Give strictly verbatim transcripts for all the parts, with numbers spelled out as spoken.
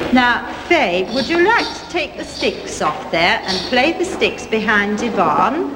Now, Faye, would you like to take the sticks off there and play the sticks behind Yvonne?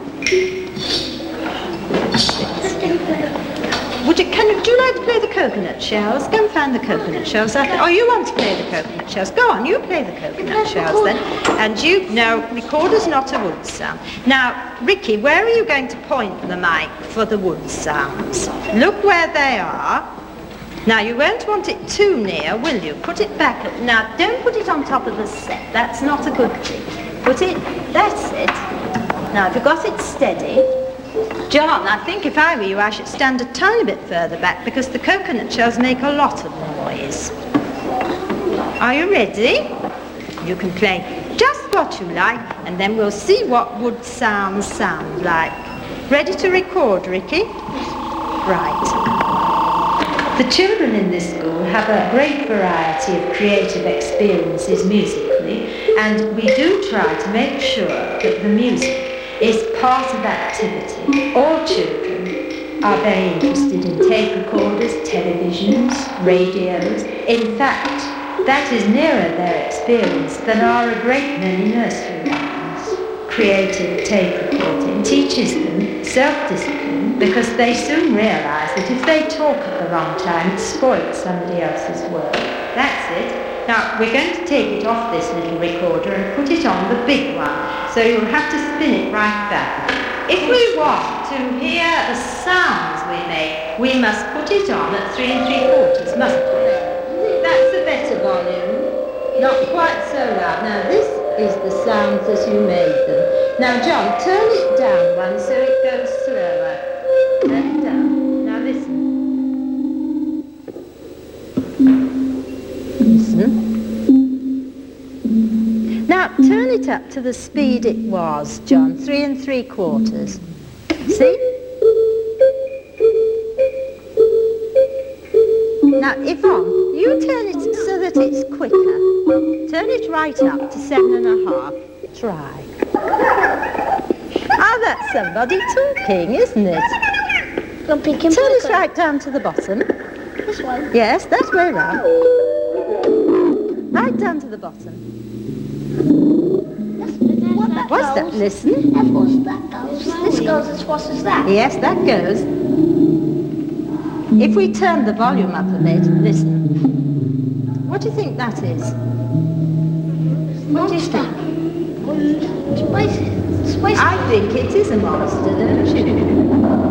Would you, can, would you like to play the coconut shells? Go and find the coconut shells. Oh, you want to play the coconut shells? Go on, you play the coconut shells then. And you, no, recorder's not a wood sound. Now, Ricky, where are you going to point the mic for the wood sounds? Look where they are. Now, you won't want it too near, will you? Put it back. Now, don't put it on top of the set. That's not a good thing. Put it, that's it. Now, have you got it steady? John, I think if I were you, I should stand a tiny bit further back because the coconut shells make a lot of noise. Are you ready? You can play just what you like, and then we'll see what wood sounds sound like. Ready to record, Ricky? Right. The children in this school have a great variety of creative experiences musically, and we do try to make sure that the music is part of activity. All children are very interested in tape recorders, televisions, radios. In fact, that is nearer their experience than are a great many nursery rhymes. Creative tape recording teaches them self-discipline because they soon realise that if they talk at the wrong time, it spoils somebody else's work. That's it. Now, we're going to take it off this little recorder and put it on the big one. So you'll have to spin it right back. If we want to hear the sounds we make, we must put it on at three and three quarters, mustn't we? That's a better volume. Not quite so loud. Now, this is the sounds as you made them. Now, John, turn it down one so it goes slower. Turn it down. Now, listen. Listen. Now, turn it up to the speed it was, John, three and three quarters. See? Now, Yvonne, you turn it so that it's quicker. Turn it right up to seven and a half. Try. Ah, that's somebody talking, isn't it? Turn it right down to the bottom. This one? Yes, that way round. Right down to the bottom. What was that? Listen. That was, that goes. This goes as fast as that. Yes, that goes. If we turn the volume up a bit, listen. What do you think that is? What do you think? Spicy. Spicy. I think it is a monster, don't you?